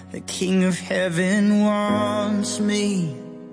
The King of Heaven wants me.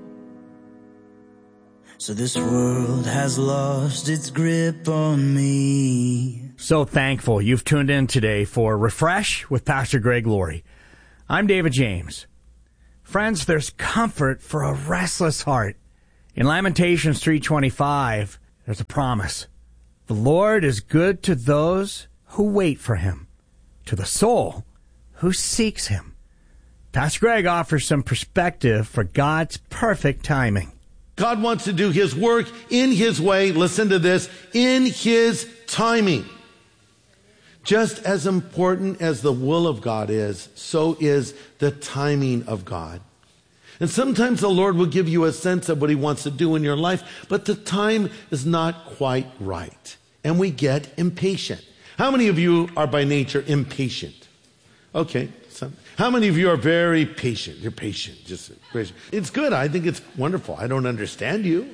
So this world has lost its grip on me. So thankful you've tuned in today for Refresh with Pastor Greg Laurie. I'm David James. Friends, there's comfort for a restless heart. In Lamentations 3:25, there's a promise. The Lord is good to those who wait for him, to the soul who seeks him. Pastor Greg offers some perspective for God's perfect timing. God wants to do his work in his way, listen to this, in his timing. Just as important as the will of God is, so is the timing of God. And sometimes the Lord will give you a sense of what he wants to do in your life, but the time is not quite right. And we get impatient. How many of you are by nature impatient? Okay. How many of you are very patient? You're patient. Just patient. It's good. I think it's wonderful. I don't understand you.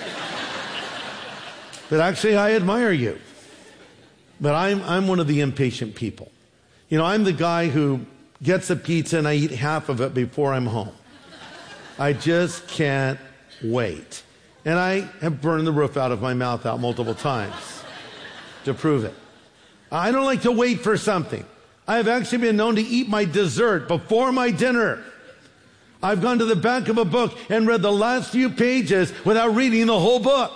But actually, I admire you. But I'm one of the impatient people. You know, I'm the guy who gets a pizza and I eat half of it before I'm home. I just can't wait. And I have burned the roof out of my mouth out multiple times to prove it. I don't like to wait for something. I have actually been known to eat my dessert before my dinner. I've gone to the back of a book and read the last few pages without reading the whole book.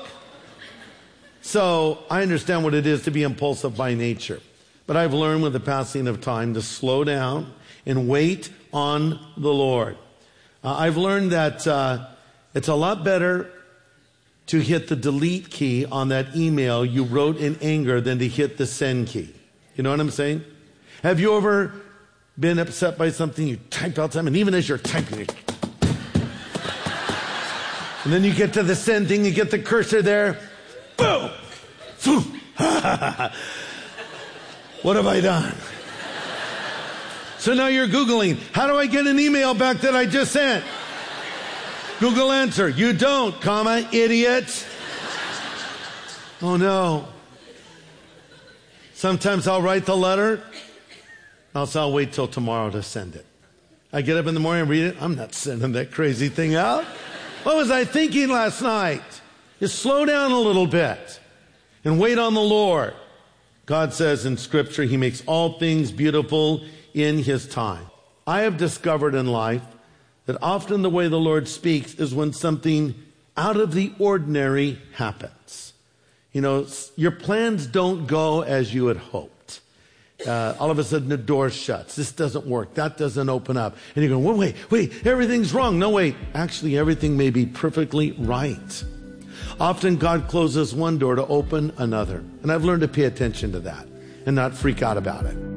So I understand what it is to be impulsive by nature. But I've learned with the passing of time to slow down and wait on the Lord. I've learned that it's a lot better to hit the delete key on that email you wrote in anger than to hit the send key. You know what I'm saying? Have you ever been upset by something you typed out something, and even as you're typing it, and then you get to the send thing, you get the cursor there, boom! What have I done? So now you're Googling, how do I get an email back that I just sent? Google answer, you don't, comma, idiot. Oh no. Sometimes I'll write the letter, also I'll wait till tomorrow to send it. I get up in the morning and read it, I'm not sending that crazy thing out. What was I thinking last night? Just slow down a little bit and wait on the Lord. God says in Scripture, he makes all things beautiful in his time. I have discovered in life that often the way the Lord speaks is when something out of the ordinary happens. You know, your plans don't go as you had hoped. All of a sudden the door shuts. This doesn't work. That doesn't open up. And you're going, wait, everything's wrong. No, wait, actually everything may be perfectly right. Often God closes one door to open another. And I've learned to pay attention to that and not freak out about it.